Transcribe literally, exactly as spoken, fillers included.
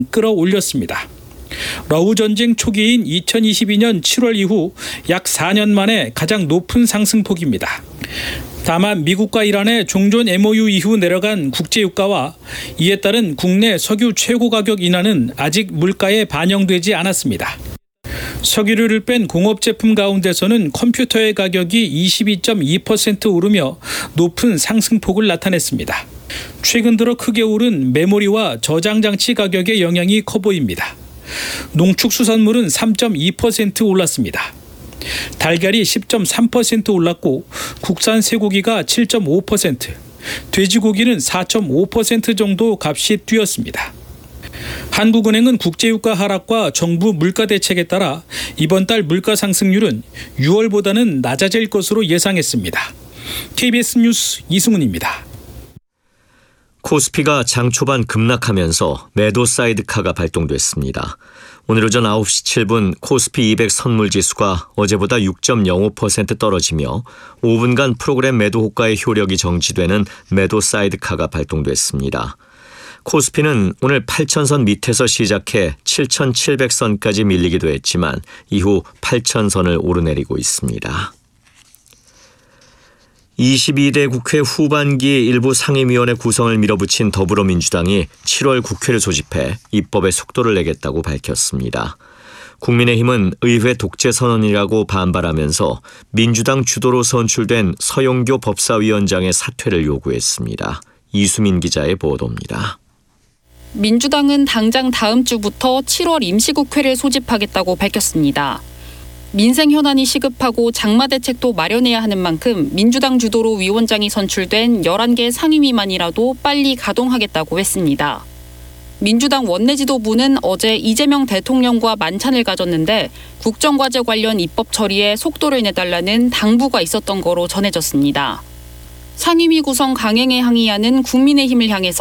끌어올렸습니다. 러우 전쟁 초기인 이천이십이 년 칠월 이후 약 사 년 만에 가장 높은 상승폭입니다. 다만 미국과 이란의 종전 엠오유 이후 내려간 국제유가와 이에 따른 국내 석유 최고 가격 인하는 아직 물가에 반영되지 않았습니다. 석유를 뺀 공업 제품 가운데서는 컴퓨터의 가격이 이십이 점 이 퍼센트 오르며 높은 상승폭을 나타냈습니다. 최근 들어 크게 오른 메모리와 저장 장치 가격의 영향이 커 보입니다. 농축수산물은 삼 점 이 퍼센트 올랐습니다. 달걀이 십 점 삼 퍼센트 올랐고 국산 쇠고기가 칠 점 오 퍼센트, 돼지고기는 사 점 오 퍼센트 정도 값이 뛰었습니다. 한국은행은 국제유가 하락과 정부 물가 대책에 따라 이번 달 물가 상승률은 유월보다는 낮아질 것으로 예상했습니다. 케이비에스 뉴스 이승훈입니다. 코스피가 장 초반 급락하면서 매도 사이드카가 발동됐습니다. 오늘 오전 아홉 시 칠 분 코스피 이백 선물지수가 어제보다 육 점 영오 퍼센트 떨어지며 오 분간 프로그램 매도 호가의 효력이 정지되는 매도 사이드카가 발동됐습니다. 코스피는 오늘 팔천 선 밑에서 시작해 칠천칠백 선까지 밀리기도 했지만 이후 팔천 선을 오르내리고 있습니다. 이십이 대 국회 후반기 일부 상임위원회 구성을 밀어붙인 더불어민주당이 칠월 국회를 소집해 입법에 속도를 내겠다고 밝혔습니다. 국민의힘은 의회 독재 선언이라고 반발하면서 민주당 주도로 선출된 서영교 법사위원장의 사퇴를 요구했습니다. 이수민 기자의 보도입니다. 민주당은 당장 다음 주부터 칠월 임시국회를 소집하겠다고 밝혔습니다. 민생 현안이 시급하고 장마 대책도 마련해야 하는 만큼 민주당 주도로 위원장이 선출된 열한 개 상임위만이라도 빨리 가동하겠다고 했습니다. 민주당 원내지도부는 어제 이재명 대통령과 만찬을 가졌는데 국정과제 관련 입법 처리에 속도를 내달라는 당부가 있었던 거로 전해졌습니다. 상임위 구성 강행에 항의하는 국민의힘을 향해서